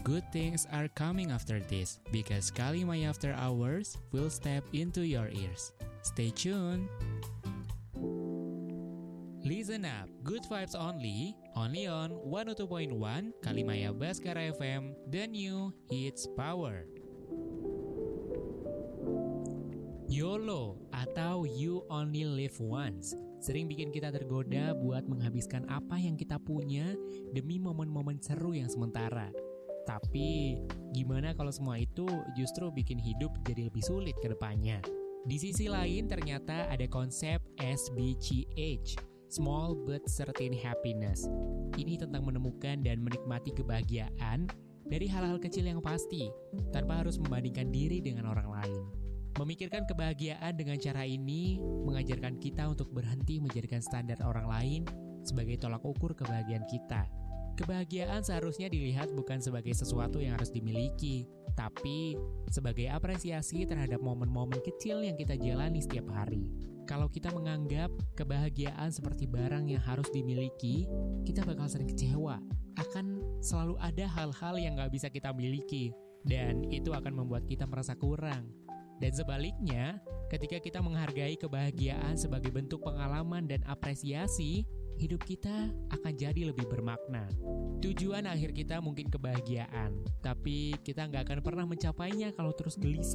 Good things are coming after this because Kalimaya After Hours will step into your ears. Stay tuned. Listen up, good vibes only on 102.1 Kalimaya Baskara FM, the new hits power. YOLO atau You Only Live Once sering bikin kita tergoda buat menghabiskan apa yang kita punya demi momen-momen seru yang sementara. Tapi gimana kalau semua itu justru bikin hidup jadi lebih sulit ke depannya? Di sisi lain ternyata ada konsep SBCH, Small But Certain Happiness. Ini tentang menemukan dan menikmati kebahagiaan dari hal-hal kecil yang pasti, tanpa harus membandingkan diri dengan orang lain. Memikirkan kebahagiaan dengan cara ini mengajarkan kita untuk berhenti menjadikan standar orang lain sebagai tolak ukur kebahagiaan kita. Kebahagiaan seharusnya dilihat bukan sebagai sesuatu yang harus dimiliki, tapi sebagai apresiasi terhadap momen-momen kecil yang kita jalani setiap hari. Kalau kita menganggap kebahagiaan seperti barang yang harus dimiliki, kita bakal sering kecewa. Akan selalu ada hal-hal yang gak bisa kita miliki, dan itu akan membuat kita merasa kurang. Dan sebaliknya, ketika kita menghargai kebahagiaan sebagai bentuk pengalaman dan apresiasi, hidup kita akan jadi lebih bermakna. Tujuan akhir kita mungkin kebahagiaan, tapi kita nggak akan pernah mencapainya kalau terus gelisah